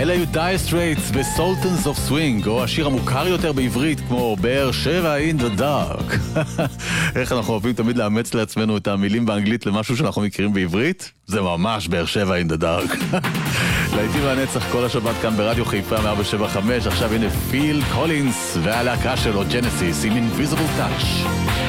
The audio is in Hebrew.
אלה היו Dire Straits ו-Sultans of Swing, או השיר המוכר יותר בעברית כמו באר שבע in the dark. איך אנחנו אוהבים תמיד לאמץ לעצמנו את המילים באנגלית למשהו שאנחנו מכירים בעברית? זה ממש באר שבע in the dark. להיטים והנצח כל השבת כאן ברדיו חיפה 107.5. עכשיו הנה פיל קולינס והלהקה שלו ג'נסיס עם Invisible Touch.